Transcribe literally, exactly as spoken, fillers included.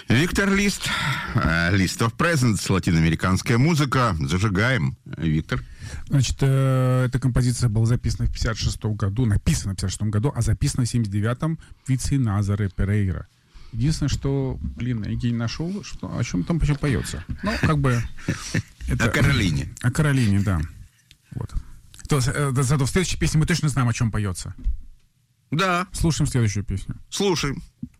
Виктор Лист, List of Presents, латиноамериканская музыка. Зажигаем. Виктор. Значит, э, эта композиция была записана в пятьдесят шестом году, написана в пятьдесят шестом году, а записана в семьдесят девятом Вици Назаре Перейра. Единственное, что, блин, я не нашел, что, о чем там еще поется. Ну, как бы... Это, о Каролине. О Каролине, да. Вот. То, э, зато в следующей песне мы точно знаем, о чем поется. Да. Слушаем следующую песню. Слушаем.